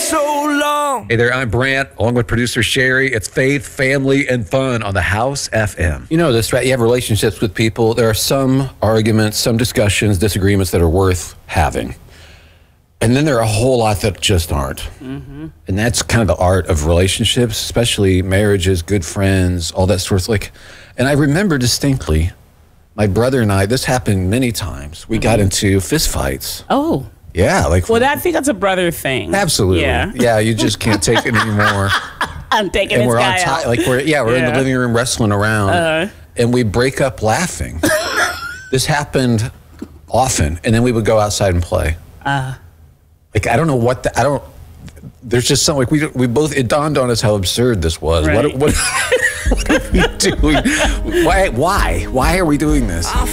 so long. Hey there, I'm Brant, along with producer Sherry. It's Faith, Family, and Fun on the House FM. You know this, right? You have relationships with people. There are some arguments, some discussions, disagreements that are worth having. And then there are a whole lot that just aren't. Mm-hmm. And that's kind of the art of relationships, especially marriages, good friends, all that sort of like. And I remember distinctly, my brother and I, this happened many times. We got into fistfights. Oh. Yeah, like. Well, I think that's a brother thing. Absolutely. Yeah, you just can't take it anymore. I'm taking And this we're guy on out. like we're in the living room wrestling around, and we break up laughing. This happened often, and then we would go outside and play. Like I don't know what there's just something like we both, it dawned on us how absurd this was. Right. What are we doing? Why are we doing this?